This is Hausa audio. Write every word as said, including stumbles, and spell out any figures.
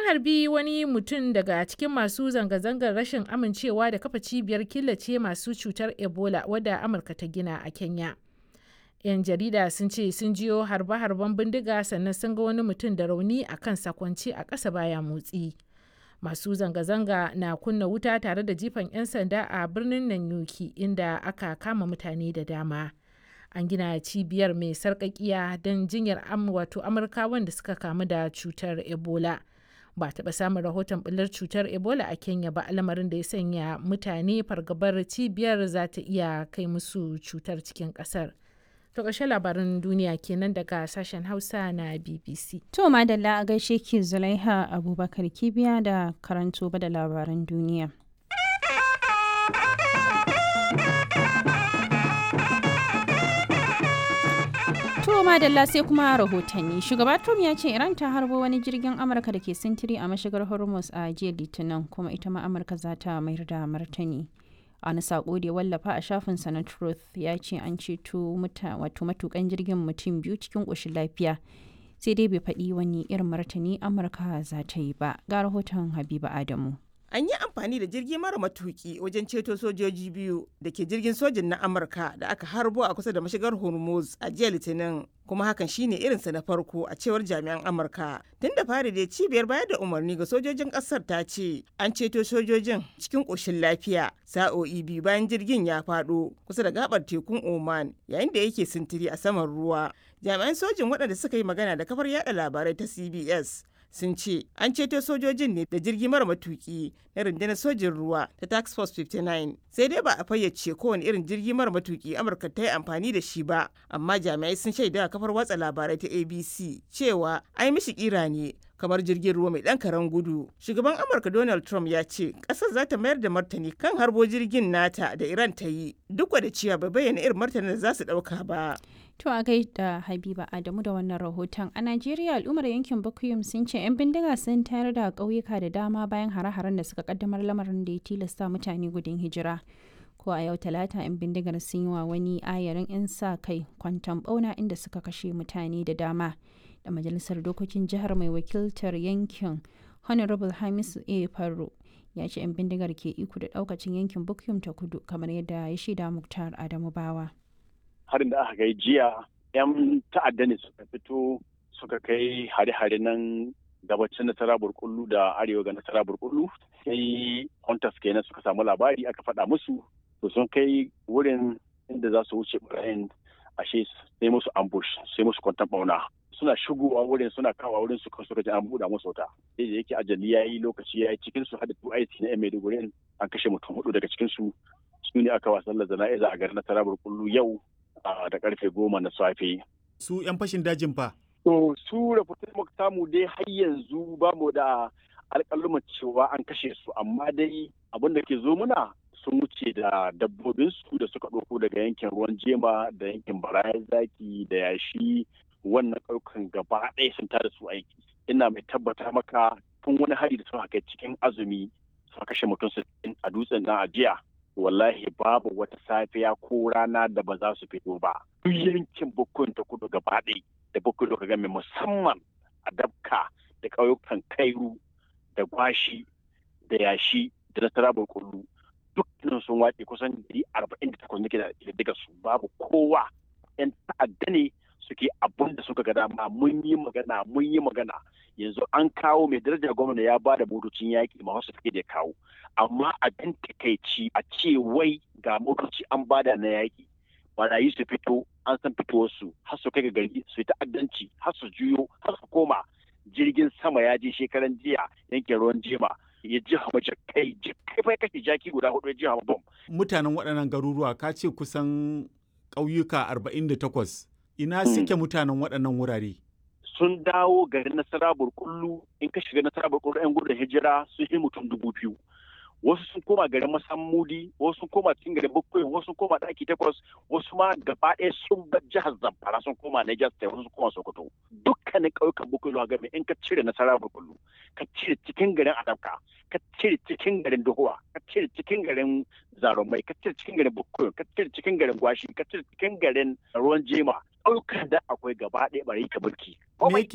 An harbi wani mutum daga cikin masu zanga-zangar rashin amincewa da kafa cibiyar killace masu cutar Ebola wadda Amurka ta gina a Kenya. 'Yan jarida sun ce sun jiyo harbe-harben bindiga sannan sun ga wani mutum da rauni a kan sakwanci a ƙasa baya motsi. Masu zanga-zanga na kunna wuta tare da jifan 'yan sanda a birnin Nanyuki inda aka kama mutane da dama. An gina cibiyar mai sarƙaƙiya don jinyar wato Amurkawan da suka kamu da cutar Ebola. Ba taɓa samun rahoton ɓullar cutar Ebola a Kenya ba, lamarin da ya sanya mutane fargabar cibiyar za ta iya kai musu cutar cikin ƙasar. To ƙarshen labaran duniya kenan daga sashen Hausa na B B C. To madalla a gaishe ki Zulaiha Abubakar Kibiya da karanto ba da labaran duniya. To madalla sai kuma rahotanni. Shugaba Trump ya ce Iran ta harbo wani jirgin Amurka da ke sintiri a mashigar Hormuz a jiya Litinin, kuma ita ma Amurka za ta mayar da martani. A wani sako da ya wallafa a shafinsa na Truth ya ce an ceto wato matukan jirgin mutum biyu cikin ƙoshin lafiya, sai dai bai faɗi wani irin martani Amurka za ta yi ba. Ga rahoton Habiba Adamu. An yi amfani da jirgi mara matuki wajen ceto sojoji biyu da ke jirgin sojin na Amurka da aka harbo a kusa da mashigar Hormuz a jiya Litinin, kuma hakan shine irinsa na farko a cewar jami'an Amurka. Tun da fari da cibiyar bayar da umarni ga sojojin ƙasar ta ce an ceto sojojin cikin ƙoshin lafiya sa'o'i biyu bayan jirgin ya faɗo kusa da gabar tekun Oman yayin da yake sintiri a saman ruwa. Jami'an sojin waɗanda suka yi magana da kafar yada labarai ta C B S sun ce an ceto sojojin ne da jirgi mara matuki na rundunar sojin ruwa ta task force fifty-nine, sai dai ba a fayyace kowane irin jirgi mara matuki Amurka ta yi amfani da shi ba, amma jami'ai sun shaida a kafar watsa labarai ta A B C cewa ai mishi kira ne kamar jirgin ruwa mai ɗan karen gudu. Shugaban Amurka Donald Trump ya ce ƙasar za ta mayar da martani kan harbo jirgin nata da Iran ta yi, duk da cewa bai bayyana irin martanin da za su ɗauka ba. To a gaida Habiba Adamu da wannan rahoton. A Najeriya, al'ummar yankin Bukuyum sun ce 'yan bindiga sun tayar da ƙauyuka da dama bayan hare-haren da suka kaddamar, lamarin da ya tilasta mutane gudun hijira. Ko a yau Talata, 'yan bindigar sun yi wa wani ayarin 'yan sa kai kwanton ɓauna inda suka kashe mutane da dama. Da majalisar dokokin jihar mai wakiltar yankin Honorable Hamisu A. Farro ya ce 'yan bindigar ke iko da ɗaukacin yankin Bukuyum ta kudu, kamar yadda ya shaida Muktar Adamu Bawa. Harin da aka kai jiya 'yan ta'adda ne suka fito suka kai hare-hare nan gabacin nasara burkullu da arewa ga nasara burkullu, sai hunters kenan suka samu labari aka faɗa musu, to sun kai wurin inda za su wuce ɓarayin, ashe sai musu ambush sai musu kwantan ɓauna. Suna shigowa wurin suna kawo wurin su suka ji an buɗa musu wuta, sai da yake ajali ya yi lokaci ya yi cikin su hada two I C na yan Maiduguri an kashe mutum hudu daga cikin su su ne aka wasan da zana'iza a garin nasara burkullu yau da karfe goma na safe. Su 'yan fashin dajin fa? To su rahoton muka samu dai har yanzu ba mu da alƙaluma cewa an kashe su, amma dai abin da ke zo muna sun wuce da dabbobinsu da suka ɗauko daga yankin ruwan jema da yankin barayan zaki da yashi, wannan ƙauyukan gaba ɗaya sun tada su aiki. Ina mai tabbata maka tun wani hari da suka kai cikin azumi suka kashe mutum sittin a dutsen na ajiya. Wallahi babu wata safiya ko rana da ba za su fito ba. Duk yankin Bukuyum ta kudu gaba ɗaya da Bukuyum ka game musamman a Dabka da ƙauyukan Kairu da Gwashi da Yashi da Nasara Burkullu dukkanin sun wace kusan ɗari arba'in da takwas nake da daga su, babu kowa. 'Yan ta'adda ne suke abun da suka ga dama. Mun yi magana mun yi magana yanzu an kawo mai daraja gwamna ya ba da motocin yaƙi ma wasu suke da kawo, amma abin takaici a ce wai ga motoci an bada na yaƙi barayi su fito an san fitowarsu har su kai ga gari su yi ta'addanci har su juyo har su koma. Jirgin sama ya je shekaran jiya yankin ruwan jema ya ji hama jakai jakai bai kashe jaki guda hudu ya ji hama bom. Mutanen waɗannan garuruwa ka ce kusan ƙauyuka arba'in da takwas, ina suke mutanen waɗannan wurare? Sun dawo garin Nasara Burkullu. In ka shiga Nasara Burkullu 'yan gudun hijira sun yi mutum dubu biyu. Wasu sun koma garin Masammudi, wasu sun koma cikin garin Bukuyum, wasu sun koma ɗaki takwas, wasu ma gaba ɗaya sun bar jihar Zamfara sun koma Niger State, wasu sun koma Sokoto. Dukkanin ƙauyukan Bukuyum a game in ka cire Nasara Burkullu, ka cire cikin garin Adabka, ka cire cikin garin Dohuwa, ka cire cikin garin Zarumai, ka cire cikin garin Bukuyum, ka cire cikin garin Gwashi, ka cire cikin garin Ruwan Jema. Ƙauyukan da akwai gaba ɗaya bari ka mulki.